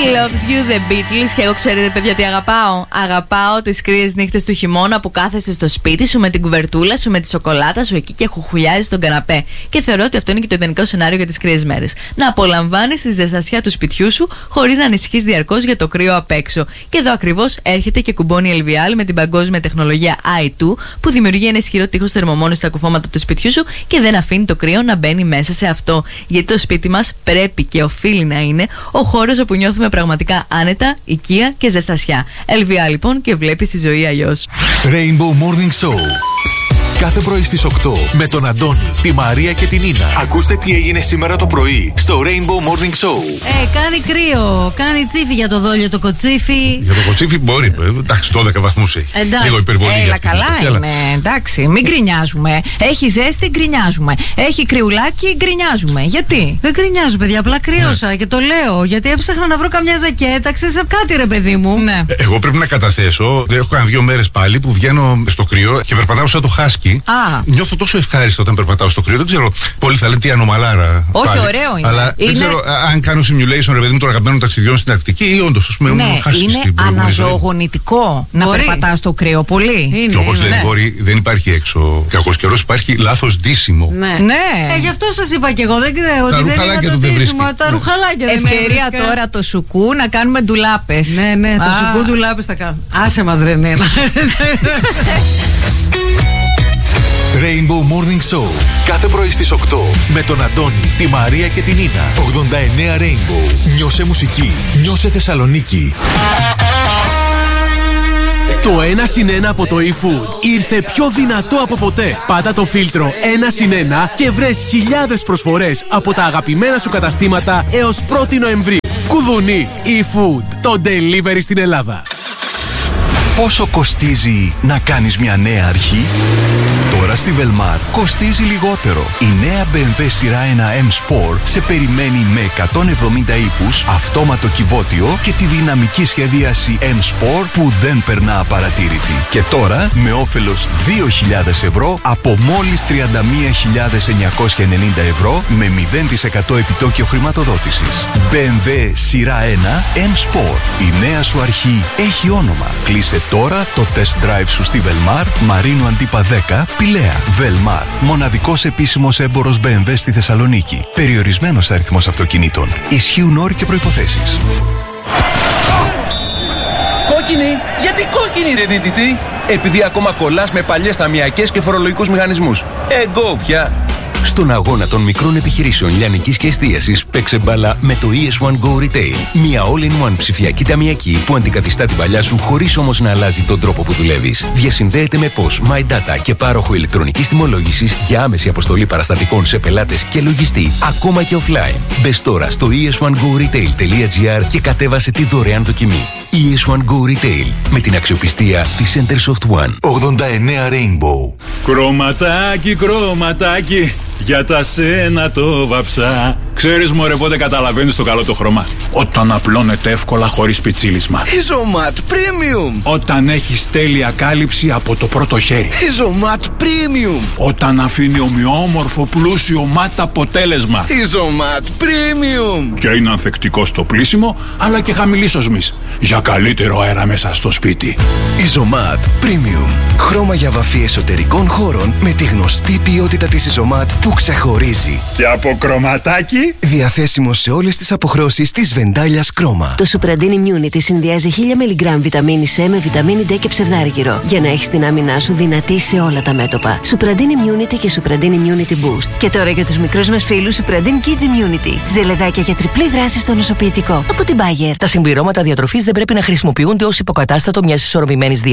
Loves You, The Beatles. Και εγώ ξέρετε, παιδιά, τι αγαπάω. Αγαπάω τις κρύες νύχτες του χειμώνα που κάθεσαι στο σπίτι σου με την κουβερτούλα σου, με τη σοκολάτα σου εκεί και χουχουλιάζεις στον καναπέ. Και θεωρώ ότι αυτό είναι και το ιδανικό σενάριο για τις κρύες μέρες. Να απολαμβάνεις τη ζεστασιά του σπιτιού σου χωρίς να ανησυχείς διαρκώς για το κρύο απ' έξω. Και εδώ ακριβώς έρχεται και κουμπώνει η LVL με την παγκόσμια τεχνολογία i2 που δημιουργεί ένα ισχυρό τείχος θερμομόνωσης στα κουφώματα του σπιτιού σου και δεν αφήνει το κρύο να μπαίνει μέσα σε αυτό. Γιατί το σπίτι μας πρέπει και οφείλει να είναι ο χώρος όπου νιώθουμε πραγματικά άνετα, οικία και ζεστασιά. LVL λοιπόν, και βλέπεις τη ζωή αλλιώς. Rainbow Morning Show. Κάθε πρωί στις 8 με τον Αντώνη, τη Μαρία και την Νίνα. Ακούστε τι έγινε σήμερα το πρωί στο Rainbow Morning Show. Κάνει κρύο, κάνει τσίφι για το δόλιο το κοτσίφι. Για το κοτσίφι μπορεί, εντάξει, 12 βαθμούς έχει. Λίγο υπερβολή. Έλα, καλά είναι, εντάξει, μην γκρινιάζουμε. Έχει ζέστη, γκρινιάζουμε. Έχει κρυουλάκι, γκρινιάζουμε. Γιατί? Δεν γκρινιάζω, παιδιά, απλά κρύωσα και το λέω. Γιατί έψαχνα να βρω καμιά ζακέτα, ξέρεις, κάτι ρε παιδί μου. Ναι. Εγώ πρέπει να καταθέσω, έχω κάνει 2 μέρες πάλι που βγαίνω στο κρύο και περπατάω σαν το χάσκι. Νιώθω τόσο ευχάριστο όταν περπατάω στο κρύο. Δεν ξέρω, πολλοί θα λένε τι ανομαλάρα. Όχι, πάλι. ωραίο είναι. Αλλά δεν ξέρω αν κάνω simulation, ρε παιδί μου, των αγαπημένων ταξιδιών στην Αρκτική ή όντως, ας πούμε, ναι, είναι αναζωογονητικό να περπατάς στο κρύο. Πολύ. Και όπως λένε, δεν υπάρχει έξω κακός καιρός, υπάρχει λάθος ντύσιμο. Ναι. Γι' αυτό σας είπα και εγώ. Δεν ξέρω ότι δεν είναι το ντύσιμο, τα ρουχαλάκια. Ευκαιρία τώρα το σουκού να κάνουμε ντουλάπες. Ναι, το σουκού ντουλάπες θα κάνουμε. Άσε μας, ρε Νίνα. Rainbow Morning Show. Κάθε πρωί στις 8 με τον Αντώνη, τη Μαρία και την Νίνα. 89 Rainbow. Νιώσε μουσική. Νιώσε Θεσσαλονίκη. Το 1+1 από το eFood ήρθε πιο δυνατό από ποτέ. Πάτα το φίλτρο 1+1 και βρες χιλιάδες προσφορές από τα αγαπημένα σου καταστήματα έως 1η Νοεμβρίου. Κουδουνί eFood, το delivery στην Ελλάδα. Πόσο κοστίζει να κάνεις μια νέα αρχή? Τώρα στη Velmar κοστίζει λιγότερο. Η νέα BMW σειρά 1M Sport σε περιμένει με 170 ύπους, αυτόματο κυβότιο και τη δυναμική σχεδίαση M Sport που δεν περνά απαρατήρητη. Και τώρα με όφελος 2.000 ευρώ από μόλις 31.990 ευρώ με 0% επιτόκιο χρηματοδότησης. BMW σειρά 1M Sport. Η νέα σου αρχή έχει όνομα. Κλείσε τώρα το test drive σου στη Velmar, Μαρίνου Αντίπα 10, Πηλαία. Velmar, μοναδικός επίσημος έμπορος BMW στη Θεσσαλονίκη. Περιορισμένος αριθμός αυτοκινήτων. Ισχύουν όροι και προϋποθέσεις. Κόκκινη! Γιατί κόκκινη, ρε δίτητη? Επειδή ακόμα κολλάς με παλιές ταμιακές και φορολογικούς μηχανισμούς. Εγώ πια! Στον αγώνα των μικρών επιχειρήσεων λιανικής και εστίασης, παίξε μπάλα με το ES1 Go Retail. Μια all-in-one ψηφιακή ταμιακή που αντικαθιστά την παλιά σου χωρίς όμως να αλλάζει τον τρόπο που δουλεύεις. Διασυνδέεται με POS, My Data και πάροχο ηλεκτρονικής τιμολόγησης για άμεση αποστολή παραστατικών σε πελάτες και λογιστή, ακόμα και offline. Μπες τώρα στο es1goretail.gr και κατέβασε τη δωρεάν δοκιμή. ES1 Go Retail, με την αξιοπιστία της Centersoft One. 89 Rainbow. Κρωματάκι, κρωματάκι, για τα σένα το βαψά. Ξέρεις μωρέ πότε καταλαβαίνεις το καλό το χρώμα? Όταν απλώνεται εύκολα χωρίς πιτσίλισμα. Isomat Premium. Όταν έχεις τέλεια κάλυψη από το πρώτο χέρι. Isomat Premium. Όταν αφήνει ομοιόμορφο πλούσιο ματ αποτέλεσμα. Isomat Premium. Και είναι ανθεκτικό στο πλύσιμο αλλά και χαμηλής οσμής, για καλύτερο αέρα μέσα στο σπίτι. Isomat Premium. Χρώμα για βαφή εσωτερικών χώρων με τη γνωστή ποιότητα της Isomat που ξεχωρίζει. Και από κρωματάκι. Διαθέσιμο σε όλες τις αποχρώσεις της βεντάλιας Chroma. Το Supradin Immunity συνδυάζει 1000 mg βιταμίνη C με βιταμίνη D και ψευδάργυρο για να έχεις την άμυνά σου δυνατή σε όλα τα μέτωπα. Supradin Immunity και Supradin Immunity Boost. Και τώρα για τους μικρούς μας φίλους Supradin Kids Immunity. Ζελεδάκια για τριπλή δράση στο νοσοποιητικό. Από την Bayer. Τα συμπληρώματα διατροφής δεν πρέπει να χρησιμοποιούνται ως υποκατάστατο μιας ισορροπημένης διατροφής.